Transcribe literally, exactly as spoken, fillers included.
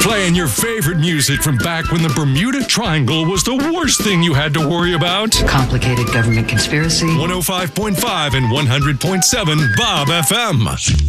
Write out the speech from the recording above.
Playing your favorite music from back when the Bermuda Triangle was the worst thing you had to worry about. Complicated government conspiracy. one oh five point five and one hundred point seven Bob F M.